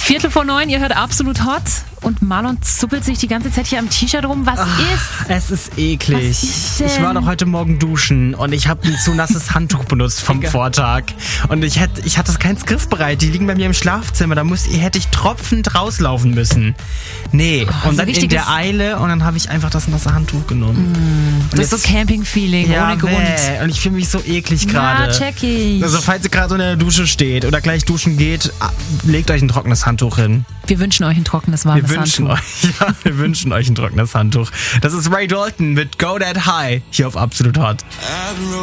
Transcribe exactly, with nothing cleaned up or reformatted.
Viertel vor neun, ihr hört Absolut Hot und Marlon zuppelt sich die ganze Zeit hier am T-Shirt rum. Was Ach, ist? Es ist eklig. Was ist denn? Ich war doch heute Morgen duschen und ich habe ein zu nasses Handtuch benutzt vom Vortag. Und ich hätte, ich hatte keins griffbereit. Die liegen bei mir im Schlafzimmer. Da muss, hätte ich tropfend rauslaufen müssen. Nee. Oh, und so dann in der Eile und dann habe ich einfach das nasse Handtuch genommen. Mm, das ist so Camping-Feeling, ja, ohne Grund. Bäh. Und ich fühle mich so eklig gerade. Ja, check ich. Also falls ihr gerade so in der Dusche steht oder gleich duschen geht, legt euch ein trockenes Handtuch hin. Wir wünschen euch ein trockenes, warmes wir wünschen Handtuch. Euch, ja, wir wünschen euch ein trockenes Handtuch. Das ist Ray Dalton mit Go That High hier auf Absolut Hot.